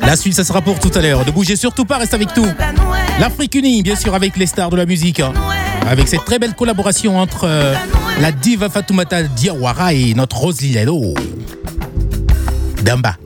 La suite, ça sera pour tout à l'heure. Ne bougez surtout pas, reste avec nous. L'Afrique unie, bien sûr, avec les stars de la musique. Avec cette très belle collaboration entre la diva Fatoumata Diawara et notre Rose Lillo. Damba.